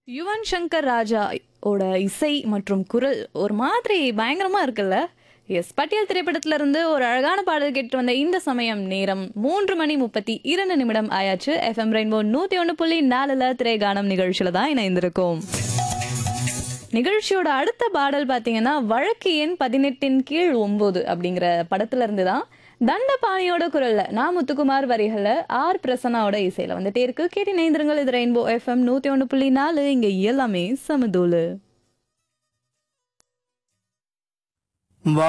யுவன் சங்கர் ராஜா ஓட இசை மற்றும் குரல் ஒரு மாதிரி பயங்கரமா இருக்குல்ல. எஸ், பட்டியல் திரைப்படத்துல இருந்து ஒரு அழகான பாடல் கேட்டு வந்த இந்த சமயம் நேரம் 3:32 ஆயாச்சு. எஃப்எம் ரெயின்போ 101.4 திரைகானம் நிகழ்ச்சியில தான் இணைந்திருக்கோம். நிகழ்ச்சியோட அடுத்த பாடல் பாத்தீங்கன்னா வழக்கு எண் 18/9 அப்படிங்கிற படத்துல இருந்து தான். தண்டபாணியோட குரல்ல நான் முத்துக்குமார் வரிகள்ல ஆர் பிரசன்னாவோட இசையில வந்துட்டே இருக்கு. கேட்டு இணைந்திருங்கள். இது ரெயின்போ எஃப்எம் 101.4. இங்க எல்லாமே சமதூளு.